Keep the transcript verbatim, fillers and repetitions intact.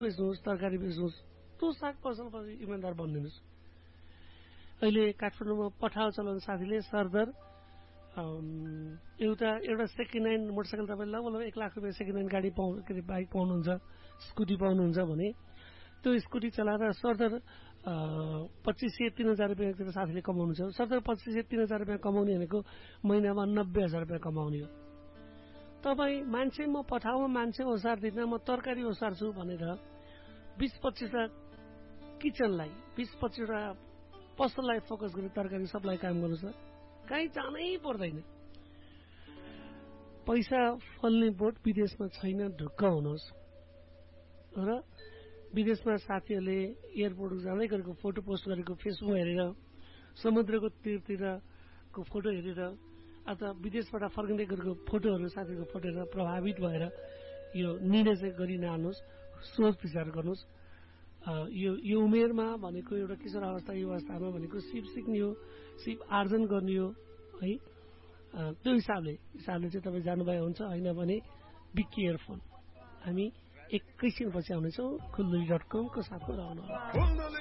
बेच्नुहोस्, तरकारी बेच्नुहोस्, त्यो साग पसल इमान्दार बनिदिनुहोस्। अहिले काठमाडौँमा पठाओ चलाउने साथीले सरदर एउटा एउटा सेकेन्ड ह्यान्ड मोटरसाइकल तपाईँले लगभग एक लाख रुपियाँ सेकेन्ड ह्यान्ड गाडी पाउनु के अरे बाइक पाउनुहुन्छ, स्कुटी पाउनुहुन्छ भने त्यो स्कुटी चलाएर सरदर पच्चिस सय तिन हजार रुपियाँ साथीले कमाउनुहुन्छ। सरदर पच्चिस सय तिन हजार रुपियाँ कमाउने भनेको महिनामा नब्बे हजार रुपियाँ कमाउने हो। तपाईँ मान्छे म पठाउमा मान्छे ओसार्दिन, म तरकारी ओसार्छु भनेर बिस पच्चिसवटा किचनलाई बिस पच्चिसवटा पसललाई फोकस गरेर तरकारी सप्लाई काम गर्नुहोस् न, कहीँ जानै पर्दैन। पैसा फल्ने बोट विदेशमा छैन, ढुक्क हुनुहोस्। र विदेशमा साथीहरूले एयरपोर्ट जाँदै गरेको फोटो पोस्ट गरेको फेसबुक हेरेर, समुद्रको तीरतिरको फोटो हेरेर अथवा विदेशबाट फर्किँदै गरेको फोटोहरू साथीको फोटो हेरेर प्रभावित भएर यो निर्णय चाहिँ गरि नहाल्नुहोस्, सोच विचार गर्नुहोस्। यो यो उमेरमा भनेको एउटा किशोर अवस्था यो अवस्थामा भनेको सिप सिक्ने हो, सिप आर्जन गर्ने हो है। त्यो हिसाबले हिसाबले चाहिँ तपाईँ जानुभए हुन्छ, होइन भने बी केयरफुल। हामी एकैछिनपछि आउनेछौँ। खुल्लुली डट कमको साथमा रहनु।